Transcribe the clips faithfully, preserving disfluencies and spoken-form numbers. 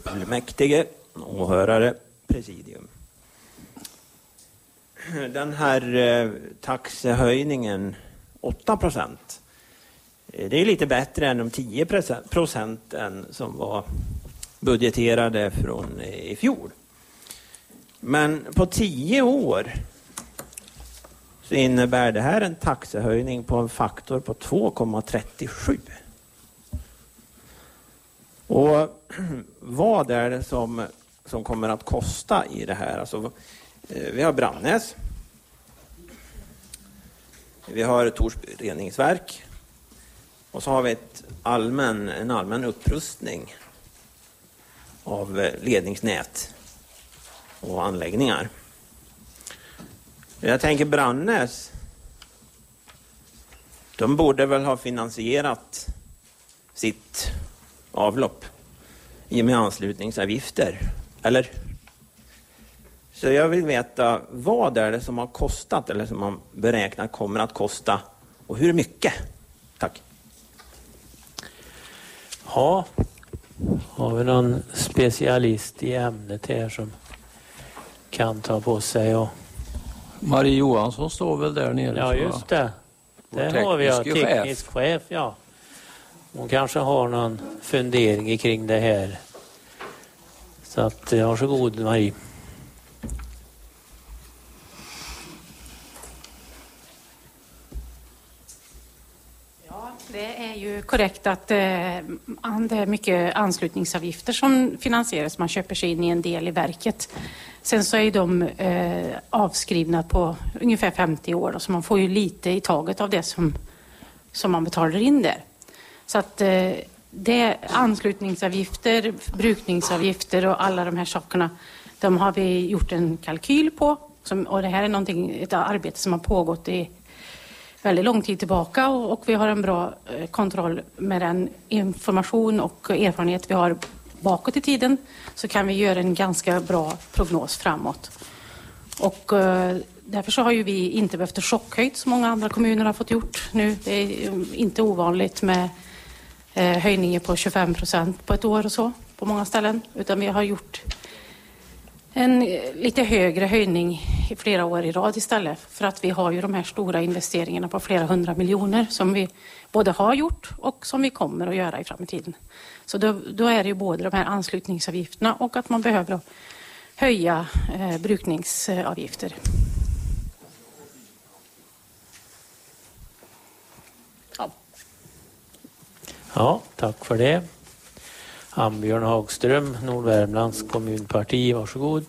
fullmäktige, åhörare, presidium. Den här eh, taxehöjningen åtta procent, det är lite bättre än de tio procenten som var budgeterade från i fjol. Men på tio år så innebär det här en taxehöjning på en faktor på två komma trettiosju. Och vad är det som, som kommer att kosta i det här? Alltså, vi har Brannäs. Vi har Torsby reningsverk. Och så har vi ett allmän, en allmän upprustning av ledningsnät och anläggningar. Jag tänker Brannäs. De borde väl ha finansierat sitt avlopp i och med anslutningsavgifter, eller? Så jag vill veta, vad är det som har kostat eller som man beräknar kommer att kosta och hur mycket? Tack. Ja, har vi någon specialist i ämnet här som kan ta på sig? Och... Marie Johansson står väl där nere? Ja, just det. Där har vi ja, teknisk chef. chef, ja. Hon kanske har någon fundering kring det här. Så att, varsågod Marie. Ja, det är ju korrekt att eh, det är mycket anslutningsavgifter som finansieras. Man köper sig in i en del i verket. Sen så är de eh, avskrivna på ungefär femtio år. Då, så man får ju lite i taget av det som, som man betalar in där. Så att eh, det är anslutningsavgifter, brukningsavgifter och alla de här sakerna. De har vi gjort en kalkyl på. Som, och det här är någonting, ett arbete som har pågått i väldigt lång tid tillbaka. Och, och vi har en bra eh, kontroll med den information och erfarenhet vi har bakåt i tiden. Så kan vi göra en ganska bra prognos framåt. Och eh, därför så har ju vi inte behövt chockhöjt som många andra kommuner har fått gjort nu. Det är inte ovanligt med eh, höjningar på tjugofem procent på ett år och så på många ställen. Utan vi har gjort en eh, lite högre höjning i flera år i rad istället. För att vi har ju de här stora investeringarna på flera hundra miljoner som vi både har gjort och som vi kommer att göra i framtiden. Så då, då är det ju både de här anslutningsavgifterna och att man behöver höja eh, brukningsavgifter. Ja. Ja, tack för det. Ambjörn Hagström, Nordvärmlands kommunparti, varsågod.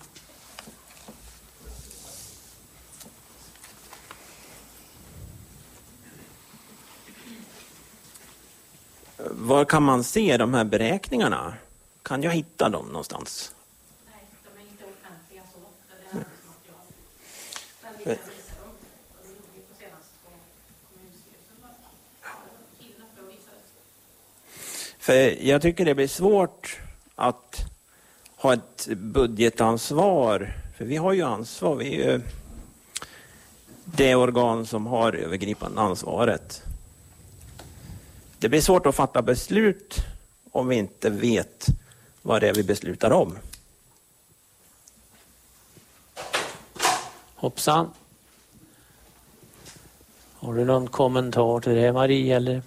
Var kan man se de här beräkningarna? Kan jag hitta dem någonstans? Nej, de är inte offentliga så. Det är arbetsmaterial. Men vi kan visa dem. Och det gjorde vi på senaste på kommunstyrelsen. För jag tycker det blir svårt att ha ett budgetansvar. För vi har ju ansvar. Vi är ju det organ som har övergripande ansvaret. Det blir svårt att fatta beslut om vi inte vet vad det är vi beslutar om. Hoppsan. Har du någon kommentar till det, Marie, eller?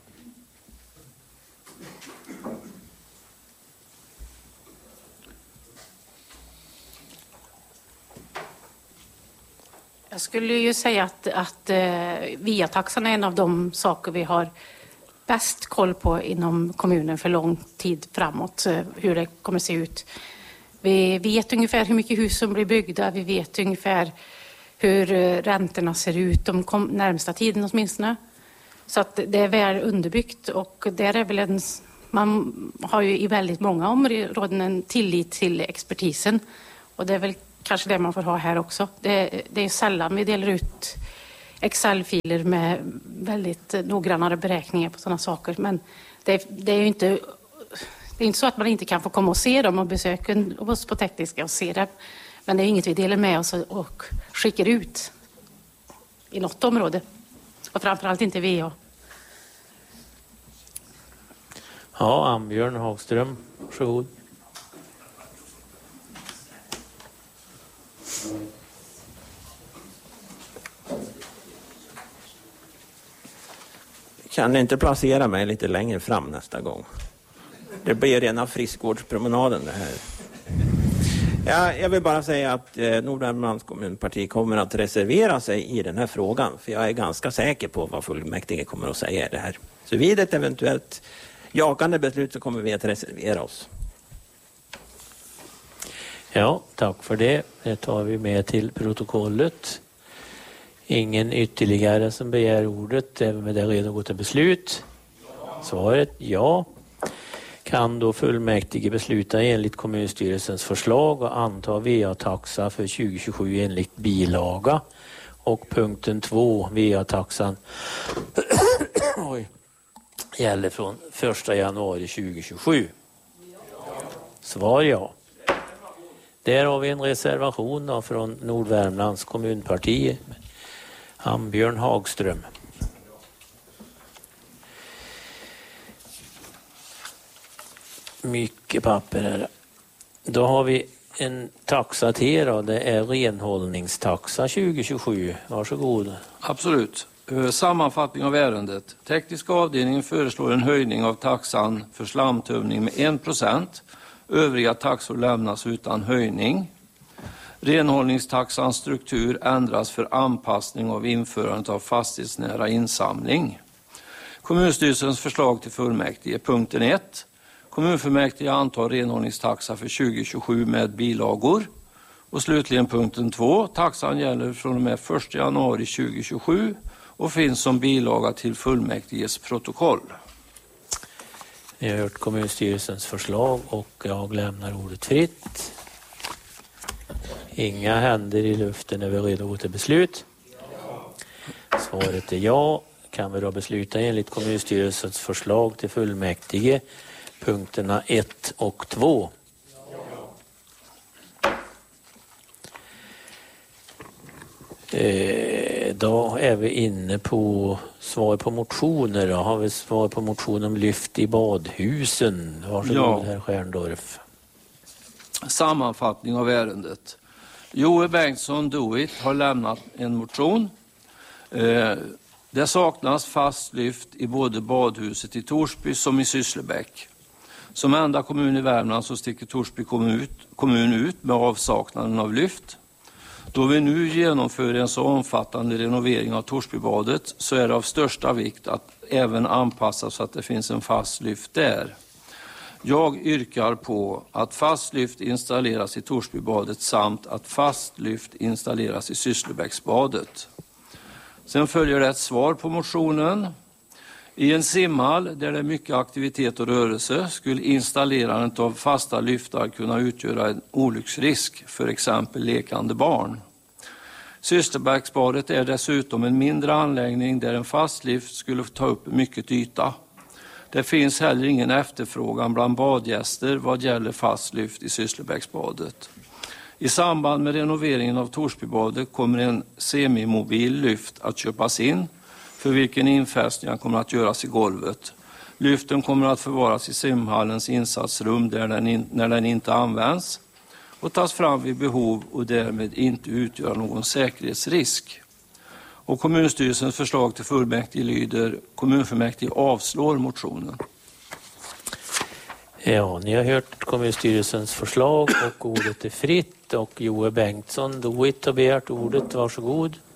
Jag skulle ju säga att, att eh, via-taxan är en av de saker vi har bäst koll på inom kommunen för lång tid framåt, hur det kommer se ut. Vi vet ungefär hur mycket hus som blir byggda, vi vet ungefär hur räntorna ser ut de kom, närmsta tiden åtminstone. Så att det är väl underbyggt och där är väl en, man har ju i väldigt många områden en tillit till expertisen och det är väl kanske det man får ha här också. Det, det är sällan vi delar ut Excel-filer med väldigt noggrannare beräkningar på sådana saker. Men det, det är ju inte, det är inte så att man inte kan få komma och se dem och besöka oss på tekniska och se det. Men det är inget vi delar med oss och skickar ut i något område. Och framförallt inte V A. Ja, Ambjörn Hagström, varsågod. Kan ni inte placera mig lite längre fram nästa gång? Det blir rena friskvårdspromenaden det här. Ja, jag vill bara säga att eh, Nordvärmlands kommunparti kommer att reservera sig i den här frågan. För jag är ganska säker på vad fullmäktige kommer att säga i det här. Så vid ett eventuellt jakande beslut så kommer vi att reservera oss. Ja, tack för det. Det tar vi med till protokollet. Ingen ytterligare som begär ordet, även med det redan gått till beslut. Svaret ja. Kan då fullmäktige besluta enligt kommunstyrelsens förslag och anta V A-taxa för tjugo tjugosju enligt bilaga. Och punkten två, V A-taxan Oj. gäller från första januari tjugo tjugosju. Svar ja. Där har vi en reservation då från Nordvärmlands kommunparti. Ambjörn Hagström. Mycket papper här. Då har vi en taxa till då. Det är renhållningstaxa tjugo tjugosju. Varsågod. Absolut. Sammanfattning av ärendet. Tekniska avdelningen föreslår en höjning av taxan för slamtömning med en procent. Övriga taxor lämnas utan höjning. Renhållningstaxans struktur ändras för anpassning av införandet av fastighetsnära insamling. Kommunstyrelsens förslag till fullmäktige. Punkten ett. Kommunfullmäktige antar renhållningstaxa för tjugo tjugosju med bilagor. Och slutligen punkten två. Taxan gäller från och med första januari tjugo tjugosju och finns som bilaga till fullmäktiges protokoll. Vi har hört kommunstyrelsens förslag och jag lämnar ordet fritt. Inga händer i luften, är vi redo att gå till beslut? Svaret är ja. Kan vi då besluta enligt kommunstyrelsens förslag till fullmäktige punkterna ett och två? Eh, då är vi inne på svar på motioner. Då har vi svar på motion om lyft i badhusen. Varsågod ja. Herr Stjärndorf. Sammanfattning av ärendet. Joe Bengtsson Doit har lämnat en motion. Eh, det saknas fast lyft i både badhuset i Torsby som i Sysslebäck. Som enda kommun i Värmland så sticker Torsby kommun ut, kommun ut med avsaknaden av lyft. Då vi nu genomför en så omfattande renovering av Torsbybadet så är det av största vikt att även anpassa så att det finns en fast lyft där. Jag yrkar på att fast lyft installeras i Torsbybadet samt att fast lyft installeras i Sysslebäcksbadet. Sen följer det ett svar på motionen. I en simhall där det är mycket aktivitet och rörelse skulle installerandet av fasta lyftar kunna utgöra en olycksrisk för exempel lekande barn. Sysslebäcksbadet är dessutom en mindre anläggning där en fast lyft skulle ta upp mycket yta. Det finns heller ingen efterfrågan bland badgäster vad gäller fast lyft i Sysslebäcksbadet. I samband med renoveringen av Torsbybadet kommer en semimobil lyft att köpas in för vilken infästningar kommer att göras i golvet. Lyften kommer att förvaras i simhallens insatsrum där den in, när den inte används och tas fram vid behov och därmed inte utgör någon säkerhetsrisk. Och kommunstyrelsens förslag till fullmäktige lyder: kommunfullmäktige avslår motionen. Ja, ni har hört kommunstyrelsens förslag och ordet är fritt och Joe Bengtsson Doit har begärt ordet. Varsågod.